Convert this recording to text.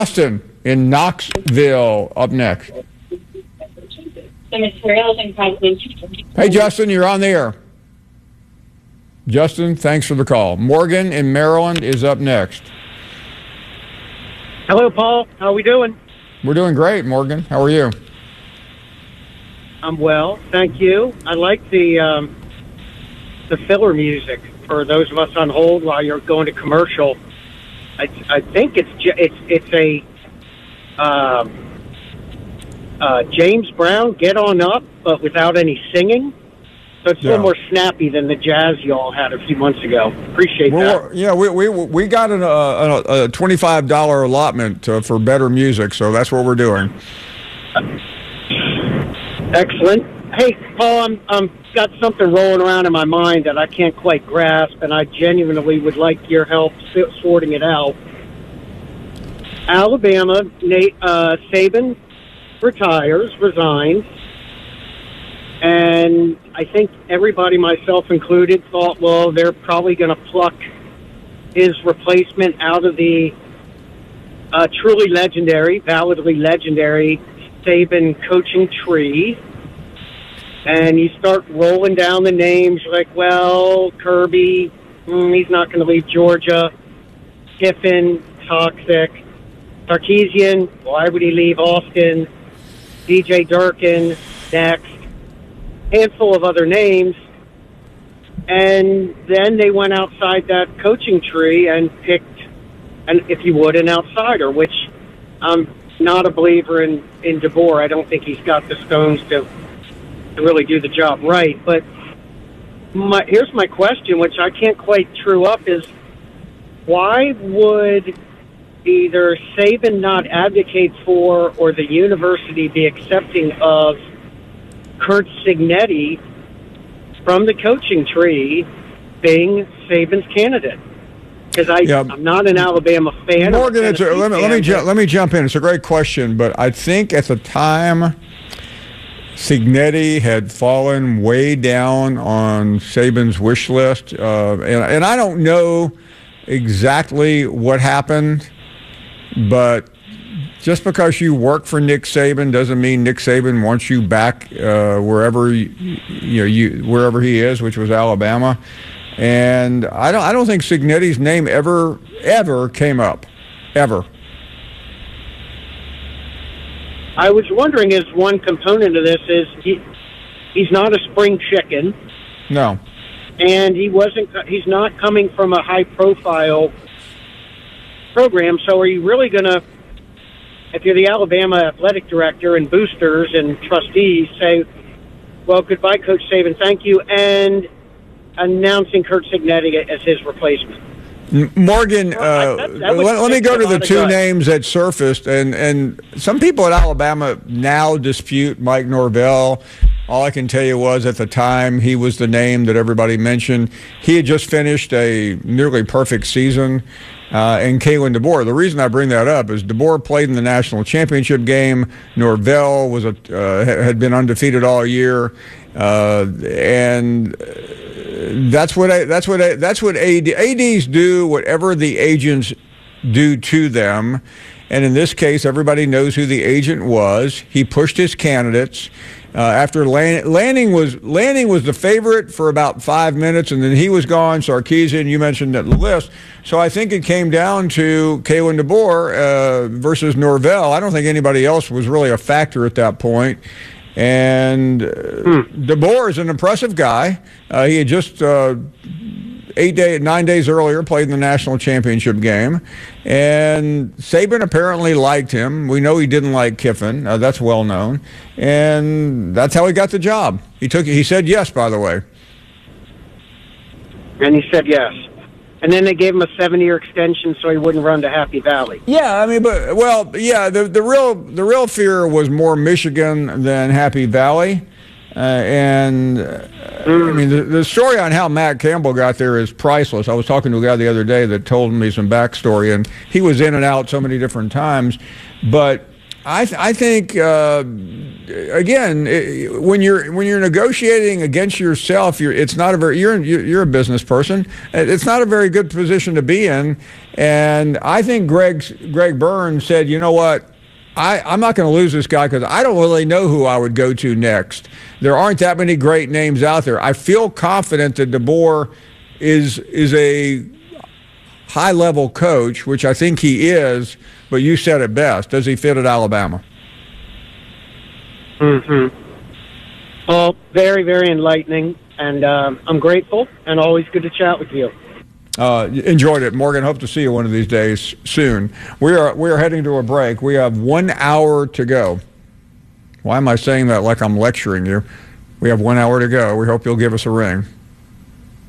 Justin in Knoxville up next. The materials and presents. Hey, Justin, you're on the air. Justin, thanks for the call. Morgan in Maryland is up next. Hello, Paul. How are we doing? We're doing great, Morgan. How are you? I'm well, thank you. I like the filler music for those of us on hold while you're going to commercial. I think it's a James Brown Get On Up, but without any singing. So it's a little more snappy than the jazz you all had a few months ago. Appreciate that. Yeah, we got a $25 allotment for better music, so that's what we're doing. Excellent. Hey, Paul, I'm got something rolling around in my mind that I can't quite grasp, and I genuinely would like your help sorting it out. Alabama, Saban resigns, and I think everybody, myself included, thought, well, they're probably going to pluck his replacement out of the truly legendary, validly legendary Saban coaching tree. And you start rolling down the names like, well, Kirby, he's not going to leave Georgia. Kiffin, toxic. Sarkisian, why would he leave Austin? DJ Durkin, next. Handful of other names. And then they went outside that coaching tree and picked, if you would, an outsider, which I'm not a believer in DeBoer. I don't think he's got the stones to really do the job right. But here's my question, which I can't quite true up, is why would either Saban not advocate for or the university be accepting of Curt Cignetti from the coaching tree being Saban's candidate? Because I'm not an Alabama fan. Morgan, let me jump in. It's a great question, but I think at the time Cignetti had fallen way down on Saban's wish list, and I don't know exactly what happened, but just because you work for Nick Saban doesn't mean Nick Saban wants you back wherever wherever he is, which was Alabama. And I don't think Cignetti's name ever came up, ever. I was wondering, as one component of this is he's not a spring chicken. No. And he's not coming from a high profile program. So are you really going to, if you're the Alabama athletic director and boosters and trustees, say, well, goodbye, Coach Saban, thank you, and announcing Curt Cignetti as his replacement? Morgan, let me go to the two names that surfaced, and some people at Alabama now dispute Mike Norvell. All I can tell you was at the time he was the name that everybody mentioned. He had just finished a nearly perfect season. And Kalen DeBoer. The reason I bring that up is DeBoer played in the national championship game. Norvell was had been undefeated all year, and that's what ADs do. Whatever the agents do to them, and in this case, everybody knows who the agent was. He pushed his candidates. After Lanning was the favorite for about 5 minutes, and then he was gone. Sarkisian, you mentioned that list. So I think it came down to Kalen DeBoer versus Norvell. I don't think anybody else was really a factor at that point. And DeBoer is an impressive guy. He had just 9 days earlier played in the national championship game, and Saban apparently liked him. We know he didn't like Kiffin. That's well known, and that's how he got the job. He said yes, by the way. And he said yes. And then they gave him a 7-year extension so he wouldn't run to Happy Valley. Yeah, I mean, the real fear was more Michigan than Happy Valley. I mean, the story on how Matt Campbell got there is priceless. I was talking to a guy the other day that told me some backstory, and he was in and out so many different times. But I think again, when you're negotiating against yourself, it's not a very you're a business person. It's not a very good position to be in. And I think Greg Burns said, you know what, I'm not going to lose this guy because I don't really know who I would go to next. There aren't that many great names out there. I feel confident that DeBoer is a high-level coach, which I think he is, but you said it best. Does he fit at Alabama? Mm-hmm. Well, very, very enlightening, and I'm grateful, and always good to chat with you. Enjoyed it, Morgan. Hope to see you one of these days soon. We are heading to a break. We have 1 hour to go. Why am I saying that like I'm lecturing you? We have 1 hour to go. We hope you'll give us a ring.